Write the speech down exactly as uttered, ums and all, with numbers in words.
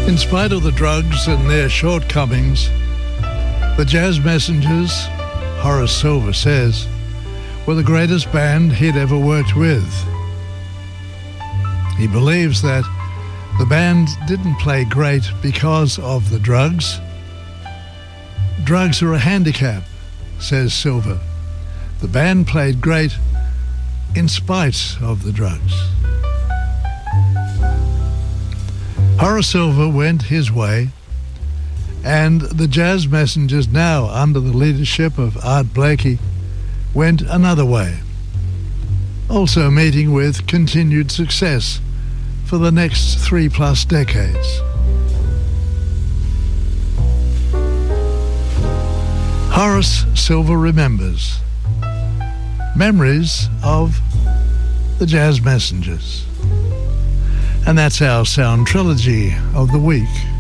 In spite of the drugs and their shortcomings, the Jazz Messengers, Horace Silver says, were the greatest band he'd ever worked with. He believes that the band didn't play great because of the drugs. Drugs are a handicap, says Silver. The band played great in spite of the drugs. Horace Silver went his way, and the Jazz Messengers, now under the leadership of Art Blakey, went another way, also meeting with continued success for the next three-plus decades. Horace Silver remembers memories of the Jazz Messengers. And that's our sound trilogy of the week.